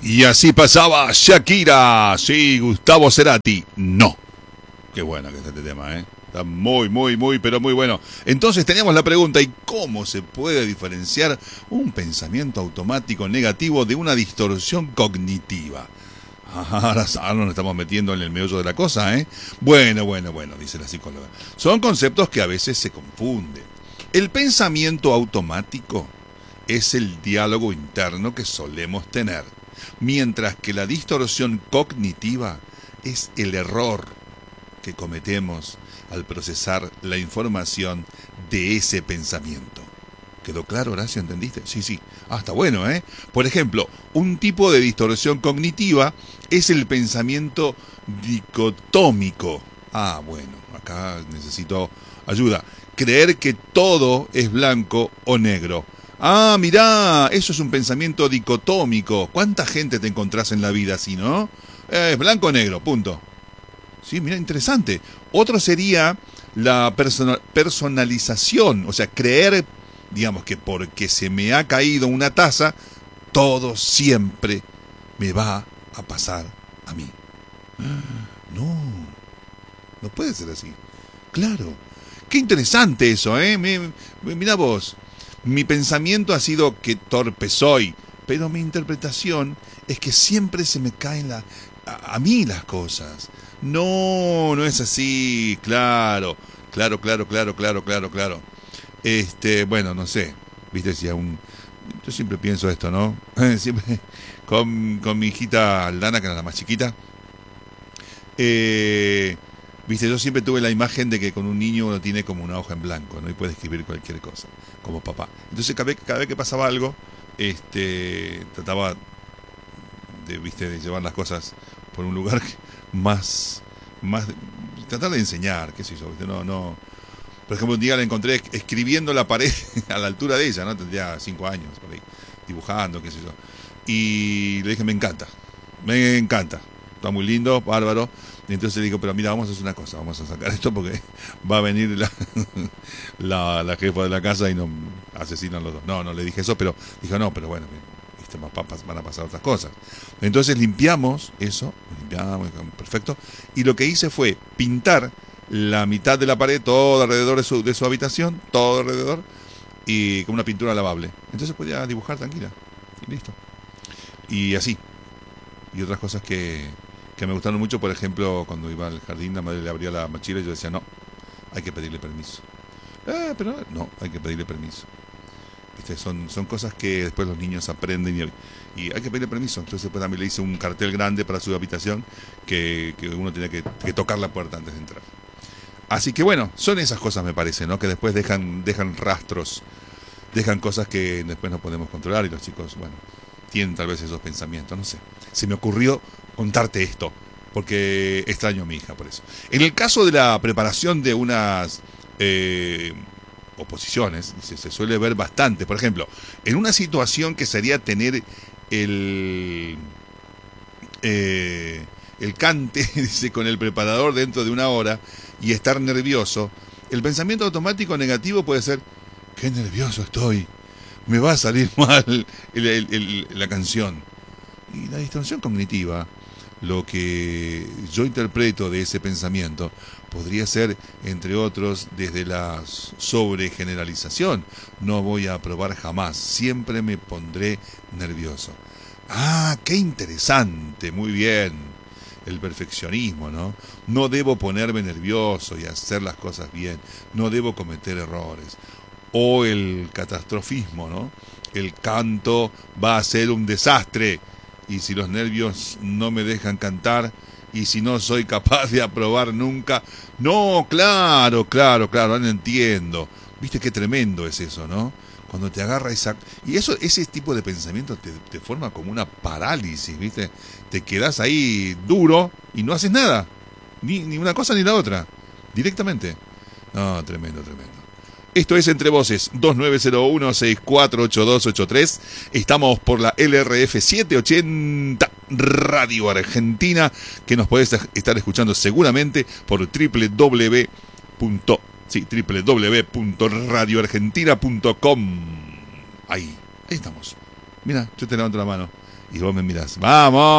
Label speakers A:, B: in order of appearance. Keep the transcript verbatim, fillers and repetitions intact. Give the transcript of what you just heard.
A: Y así pasaba Shakira. Sí, Gustavo Cerati. No. Qué bueno que está este tema, ¿eh? Está muy, muy, muy, pero muy bueno. Entonces teníamos la pregunta, ¿y cómo se puede diferenciar un pensamiento automático negativo de una distorsión cognitiva? Ahora, ahora nos estamos metiendo en el meollo de la cosa, ¿eh? Bueno, bueno, bueno, dice la psicóloga. Son conceptos que a veces se confunden. El pensamiento automático es el diálogo interno que solemos tener, mientras que la distorsión cognitiva es el error que cometemos al procesar la información de ese pensamiento. ¿Quedó claro, Horacio? ¿Entendiste? Sí, sí. Ah, está bueno, ¿eh? Por ejemplo, un tipo de distorsión cognitiva es el pensamiento dicotómico. Ah, bueno, acá necesito ayuda. Creer que todo es blanco o negro. Ah, mirá, eso es un pensamiento dicotómico. ¿Cuánta gente te encontrás en la vida así, no? Eh, es blanco o negro, punto. Sí, mira, interesante. Otro sería la persona- personalización, o sea, creer, digamos, que porque se me ha caído una taza, todo siempre me va a pasar a mí. No, no puede ser así. Claro. Qué interesante eso, ¿eh? Me, me, mirá vos, mi pensamiento ha sido que torpe soy, pero mi interpretación es que siempre se me caen la, a, a mí las cosas. No, no es así, claro, claro, claro, claro, claro, claro, claro. Este, bueno, no sé, viste, si aún, yo siempre pienso esto, ¿no? Siempre, con, con mi hijita Aldana, que era la más chiquita, eh, viste, yo siempre tuve la imagen de que con un niño uno tiene como una hoja en blanco, ¿no? Y puede escribir cualquier cosa, como papá. Entonces cada vez, cada vez que pasaba algo, este, trataba de, viste, de llevar las cosas por un lugar más, más, tratar de enseñar, qué sé yo, ¿viste? No, no. Por ejemplo, un día la encontré escribiendo la pared a la altura de ella, ¿no? Tendría cinco años, por ahí, dibujando, qué sé yo. Y le dije, me encanta, me encanta, está muy lindo, bárbaro. Y entonces le digo, pero mira, vamos a hacer una cosa, vamos a sacar esto porque va a venir la, la, la jefa de la casa y nos asesinan los dos. No, no le dije eso, pero dijo, no, pero bueno, viste, más papas, van a pasar otras cosas. Entonces limpiamos eso, limpiamos, perfecto. Y lo que hice fue pintar la mitad de la pared, todo alrededor de su, de su habitación, todo alrededor, y con una pintura lavable. Entonces podía dibujar tranquila, y listo. Y así. Y otras cosas que, que me gustaron mucho, por ejemplo, cuando iba al jardín, la madre le abría la mochila y yo decía, no, hay que pedirle permiso. Eh, pero no, hay que pedirle permiso. ¿Viste? Son, son cosas que después los niños aprenden y, y hay que pedirle permiso. Entonces después también le hice un cartel grande para su habitación que, que uno tenía que, que tocar la puerta antes de entrar. Así que bueno, son esas cosas, me parece, ¿no? Que después dejan, dejan rastros, dejan cosas que después no podemos controlar y los chicos, bueno, tienen tal vez esos pensamientos, no sé. Se me ocurrió contarte esto, porque extraño a mi hija por eso. En el caso de la preparación de unas eh, oposiciones, se, se suele ver bastante. Por ejemplo, en una situación que sería tener el... Eh, el cante, dice, con el preparador dentro de una hora y estar nervioso, el pensamiento automático negativo puede ser, qué nervioso estoy, me va a salir mal el, el, el, la canción. Y la distorsión cognitiva, lo que yo interpreto de ese pensamiento, podría ser, entre otros, desde la sobregeneralización. No voy a aprobar jamás, siempre me pondré nervioso. Ah, qué interesante, muy bien. El perfeccionismo, ¿no? No debo ponerme nervioso y hacer las cosas bien, no debo cometer errores. O el catastrofismo, ¿no? El canto va a ser un desastre y si los nervios no me dejan cantar y si no soy capaz de aprobar nunca. No, claro, claro, claro, no entiendo. ¿Viste qué tremendo es eso, no? Cuando te agarra esa... Y eso, ese tipo de pensamiento te, te forma como una parálisis, ¿viste? Te quedás ahí duro y no haces nada. Ni, ni una cosa ni la otra. Directamente. No, tremendo, tremendo. Esto es Entre Voces, dos nueve cero uno, seis cuatro ocho dos ocho tres. Estamos por la L R F setecientos ochenta Radio Argentina, que nos podés estar escuchando seguramente por doble u doble u doble u punto sí, doble u doble u doble u punto radio argentina punto com. Ahí, ahí estamos. Mira, yo te levanto la mano. Y vos me mirás, ¡vamos!